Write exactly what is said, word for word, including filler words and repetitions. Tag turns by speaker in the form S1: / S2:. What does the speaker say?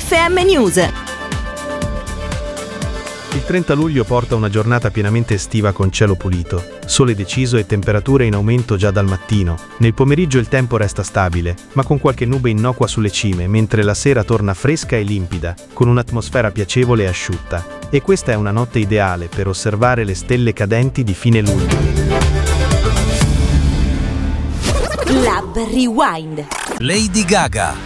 S1: F M News.
S2: Il trenta luglio porta una giornata pienamente estiva con cielo pulito, sole deciso e temperature in aumento già dal mattino. Nel pomeriggio il tempo resta stabile, ma con qualche nube innocua sulle cime, mentre la sera torna fresca e limpida, con un'atmosfera piacevole e asciutta. E questa è una notte ideale per osservare le stelle cadenti di fine luglio.
S1: Lab Rewind.
S3: Lady Gaga,